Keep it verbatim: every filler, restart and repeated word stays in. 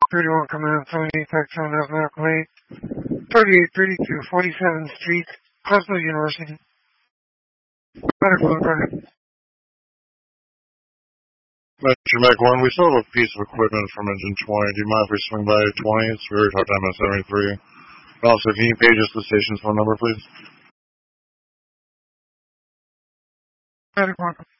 thirty-one Command seventy-eight Textron of Medical Aid, thirty-eight thirty-two forty-seventh Street, Cosmo University. Medical Inquiry. Metro Mech one, we still have a piece of equipment from engine twenty. Do you mind if we swing by twenty? It's very hard time at seventy-three. Also, can you page us the station's phone number, please? Medical.